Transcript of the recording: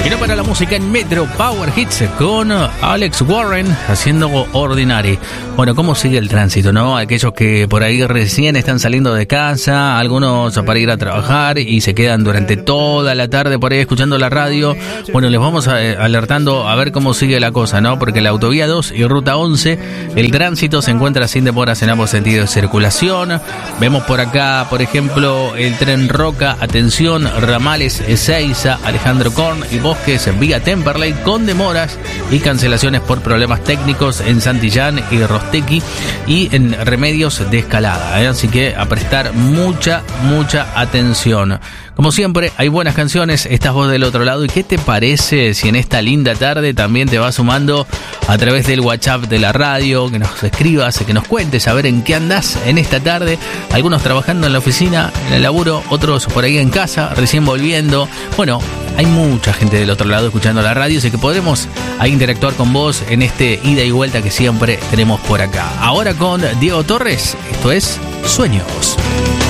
Y no para la música en Metro Power Hits con Alex Warren haciendo Ordinary. Bueno, ¿cómo sigue el tránsito, no? Aquellos que por ahí recién están saliendo de casa, algunos para ir a trabajar y se quedan durante toda la tarde por ahí escuchando la radio. Bueno, les vamos alertando a ver cómo sigue la cosa, ¿no? Porque la autovía 2 y ruta 11, el tránsito se encuentra sin demoras en ambos sentidos de circulación. Vemos por acá, por ejemplo, el tren Roca, atención, ramales Ezeiza, Alejandro Korn y Bosques vía Temperley con demoras y cancelaciones por problemas técnicos en Santillán y Rostequi y en Remedios de Escalada, ¿eh? Así que a prestar mucha atención. Como siempre, hay buenas canciones, estás vos del otro lado. ¿Y qué te parece si en esta linda tarde también te vas sumando a través del WhatsApp de la radio, que nos escribas, que nos cuentes a ver en qué andás en esta tarde? Algunos trabajando en la oficina, en el laburo, otros por ahí en casa, recién volviendo. Bueno, hay mucha gente del otro lado escuchando la radio, así que podremos ahí interactuar con vos en este ida y vuelta que siempre tenemos por acá. Ahora con Diego Torres, esto es Sueños.